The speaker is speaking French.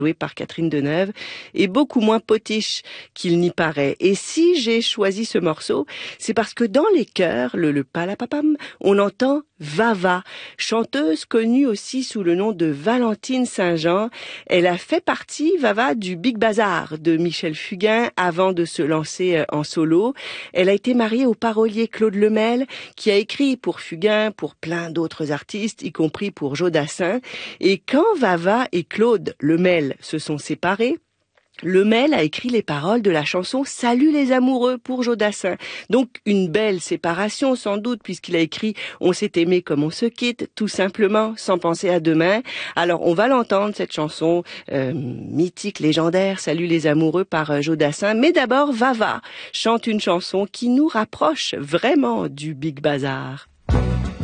joué par Catherine Deneuve, est beaucoup moins potiche qu'il n'y paraît. Et si j'ai choisi ce morceau, c'est parce que dans les chœurs, le palapapam, on entend Vava, chanteuse connue aussi sous le nom de Valentine Saint-Jean. Elle a fait partie, Vava, du Big Bazar de Michel Fugain avant de se lancer en solo. Elle a été mariée au parolier Claude Lemel, qui a écrit pour Fugain, pour plein d'autres artistes, y compris pour Jodassin. Et quand Vava et Claude Lemel se sont séparés, Lemel a écrit les paroles de la chanson Salut les amoureux pour Jodassin. Donc une belle séparation sans doute, puisqu'il a écrit On s'est aimé comme on se quitte, tout simplement, sans penser à demain. Alors on va l'entendre, cette chanson mythique, légendaire, Salut les amoureux par Jodassin. Mais d'abord, Vava chante une chanson qui nous rapproche vraiment du Big Bazar.